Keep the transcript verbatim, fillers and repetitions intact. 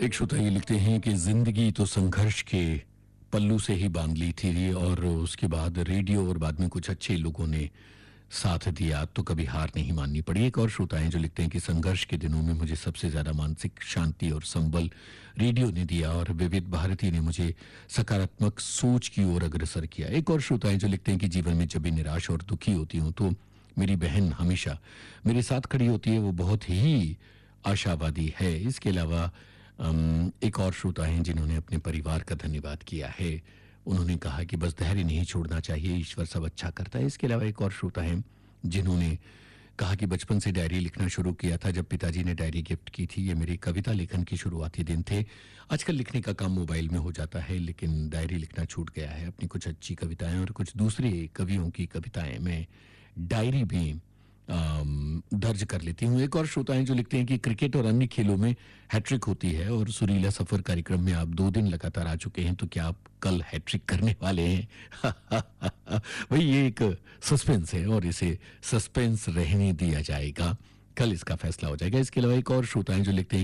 एक श्रोता ये लिखते हैं कि जिंदगी तो संघर्ष के पल्लू से ही बांध ली थी और उसके बाद रेडियो और बाद में कुछ अच्छे लोगों ने साथ दिया तो कभी हार नहीं माननी पड़ी। एक और श्रोता हैं जो लिखते हैं कि संघर्ष के दिनों में मुझे सबसे ज्यादा मानसिक शांति और संबल रेडियो ने दिया और विविध भारती ने मुझे सकारात्मक सोच की ओर अग्रसर किया। एक और श्रोता हैं जो लिखते हैं कि जीवन में जब भी निराश और दुखी होती हूँ तो मेरी बहन हमेशा मेरे साथ खड़ी होती है, वो बहुत ही आशावादी है। इसके अलावा अम, एक और श्रोता हैं जिन्होंने अपने परिवार का धन्यवाद किया है। उन्होंने कहा कि बस धैर्य नहीं छोड़ना चाहिए, ईश्वर सब अच्छा करता है। इसके अलावा एक और श्रोता हैं जिन्होंने कहा कि बचपन से डायरी लिखना शुरू किया था जब पिताजी ने डायरी गिफ्ट की थी। ये मेरे कविता लेखन के शुरुआती दिन थे। आजकल लिखने का काम मोबाइल में हो जाता है लेकिन डायरी लिखना छूट गया है। अपनी कुछ अच्छी कविताएं और कुछ दूसरे कवियों की कविताएं मैं डायरी में अम, दर्ज कर लेती हूँ। एक और श्रोता हैं जो लिखते हैं कि क्रिकेट और अन्य खेलों में हैट्रिक होती है और सुरीला सफर कार्यक्रम में आप दो दिन लगातार आ चुके हैं, तो क्या आप कल हैट्रिक करने वाले हैं? भाई ये एक सस्पेंस है और इसे सस्पेंस रहने दिया जाएगा, कल इसका फैसला हो जाएगा। इसके अलावा एक और श्रोता हैं जो लिखते हैं